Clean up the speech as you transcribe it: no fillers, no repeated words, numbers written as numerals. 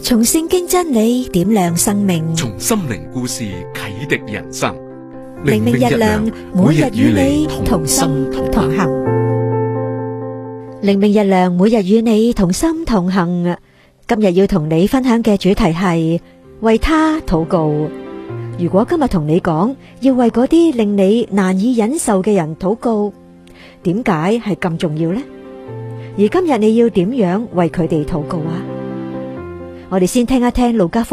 從聖經真理點亮生命， 從心靈故事啟迪人生。 明明日亮，每日與你同心同行。明明日亮，每日與你同心同行。今日要同你分享嘅主題係為他禱告。如果今日同你講要為嗰啲令你難以忍受嘅人禱告，點解係咁重要呢？而今日你要點樣為佢哋禱告啊？我哋先聽一聽路加福